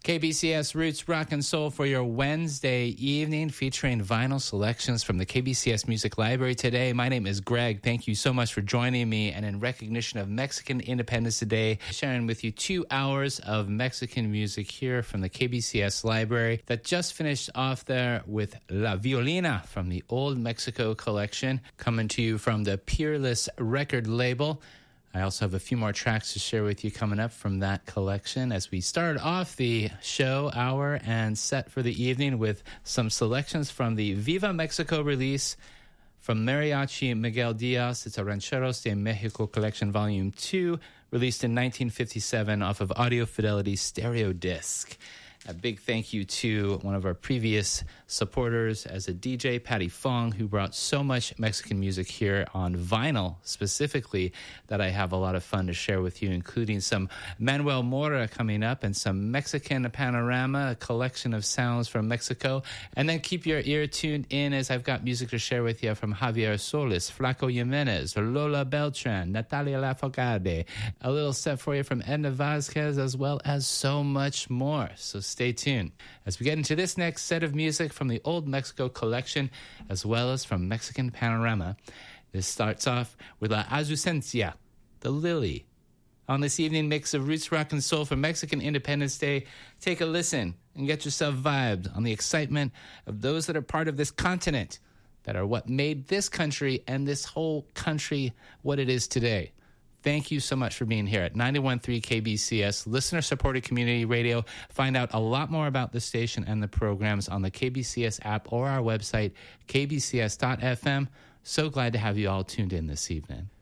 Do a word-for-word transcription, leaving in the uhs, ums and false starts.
K B C S Roots Rock and Soul for your Wednesday evening, featuring vinyl selections from the K B C S Music Library today. My name is Greg. Thank you so much for joining me. And in recognition of Mexican Independence Day, sharing with you two hours of Mexican music here from the K B C S Library that just finished off there with La Violina from the Old Mexico collection, coming to you from the Peerless record label. I also have a few more tracks to share with you coming up from that collection as we start off the show hour and set for the evening with some selections from the Viva Mexico release from Mariachi Miguel Diaz. It's a Rancheros de Mexico collection, volume two, released in nineteen fifty-seven off of Audio Fidelity stereo disc. A big thank you to one of our previous supporters as a D J, Patty Fong, who brought so much Mexican music here on vinyl specifically that I have a lot of fun to share with you, including some Manuel Mora coming up and some Mexican Panorama, a collection of sounds from Mexico. And then keep your ear tuned in as I've got music to share with you from Javier Solis, Flaco Jimenez, Lola Beltran, Natalia Lafourcade, a little set for you from Edna Vasquez, as well as so much more. So stay tuned as we get into this next set of music from the Old Mexico collection, as well as from Mexican Panorama. This starts off with La Azucencia, the Lily. On this evening mix of Roots Rock and Soul for Mexican Independence Day, take a listen and get yourself vibed on the excitement of those that are part of this continent, that are what made this country and this whole country what it is today. Thank you so much for being here at ninety-one point three K B C S, listener-supported community radio. Find out a lot more about the station and the programs on the K B C S app or our website, k b c s dot f m. So glad to have you all tuned in this evening.